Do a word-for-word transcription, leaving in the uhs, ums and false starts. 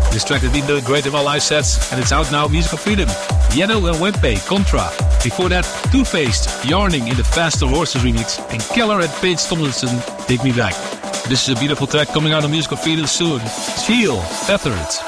This track has been doing great in my live sets, and it's out now, Musical Freedom. Yellow and Wempe, Contra. Before that, Two-Faced, Yarning in the Faster Horses remix, and Keller and Paige Tomlinson, Take Me Back. This is a beautiful track coming out on Musical Freedom soon. Seal, Tethered.